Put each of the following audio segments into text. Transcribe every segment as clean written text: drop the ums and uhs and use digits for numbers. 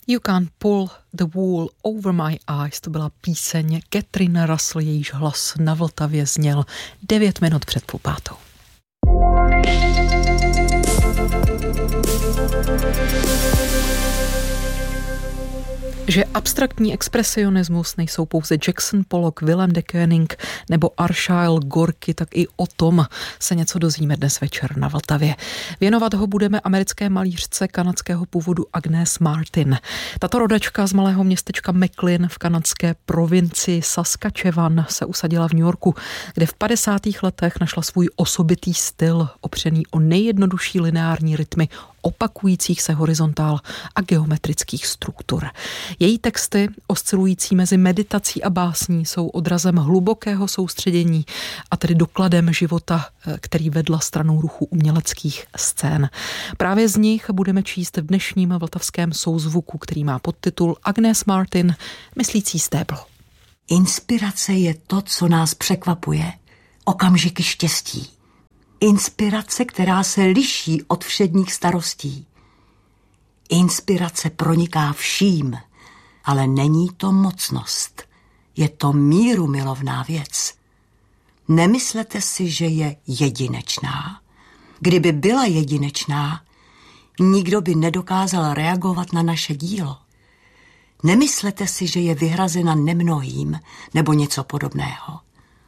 You Can't Pull the Wool Over My Eyes, to byla píseň Catherine Russell, jejíž hlas na Vltavě zněl 9 minut před 4:30. Že abstraktní expresionismus nejsou pouze Jackson Pollock, Willem de Kooning nebo Arshile Gorky, tak i o tom se něco dozvíme dnes večer na Vltavě. Věnovat ho budeme americké malířce kanadského původu Agnes Martin. Tato rodačka z malého městečka McLean v kanadské provincii Saskatchewan se usadila v New Yorku, kde v 50. letech našla svůj osobitý styl, opřený o nejjednodušší lineární rytmy opakujících se horizontál a geometrických struktur. Její texty, oscilující mezi meditací a básní, jsou odrazem hlubokého soustředění a tedy dokladem života, který vedla stranou ruchu uměleckých scén. Právě z nich budeme číst v dnešním vltavském souzvuku, který má podtitul Agnes Martin, Myslící stéblo. Inspirace je to, co nás překvapuje. Okamžiky štěstí. Inspirace, která se liší od všedních starostí. Inspirace proniká vším, ale není to mocnost. Je to mírumilovná věc. Nemyslete si, že je jedinečná. Kdyby byla jedinečná, nikdo by nedokázal reagovat na naše dílo. Nemyslete si, že je vyhrazena nemnohým nebo něco podobného.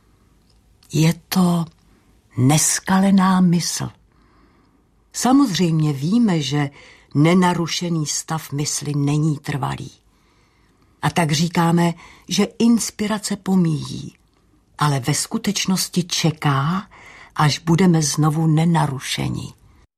Je to neskalená mysl. Samozřejmě víme, že nenarušený stav mysli není trvalý. A tak říkáme, že inspirace pomíjí, ale ve skutečnosti čeká, až budeme znovu nenarušeni.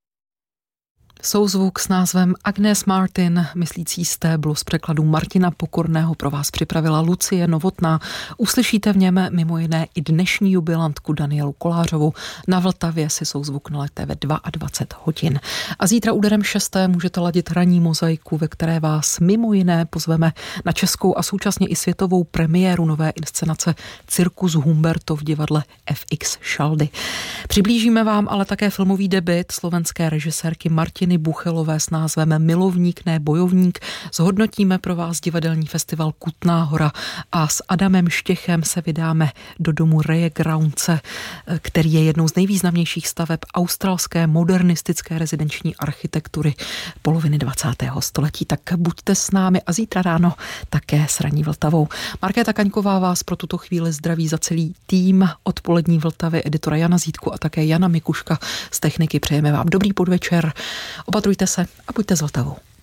Souzvuk s názvem Agnes Martin, Myslící stéblo z překladu Martina Pokorného pro vás připravila Lucie Novotná. Uslyšíte v něm mimo jiné i dnešní jubilantku Danielu Kolářovou. Na Vltavě si souzvuk naléte ve 22 hodin. A zítra úderem 6. můžete ladit ranní mozaiku, ve které vás mimo jiné pozveme na českou a současně i světovou premiéru nové inscenace Cirkus Humberto v divadle FX Šaldy. Přiblížíme vám ale také filmový debut slovenské režisérky Martiny Buchelové s názvem Milovník, ne bojovník. Zhodnotíme pro vás divadelní festival Kutná Hora a s Adamem Štěchem se vydáme do domu Reje Graunce, který je jednou z nejvýznamnějších staveb australské modernistické rezidenční architektury poloviny 20. století. Tak buďte s námi a zítra ráno také s ranní Vltavou. Markéta Kaňková vás pro tuto chvíli zdraví za celý tým odpolední Vltavy, editora Jana Zítku a také Jana Mikuška z techniky. Přejeme vám dobrý podvečer. Opatrujte se a buďte s Vltavou.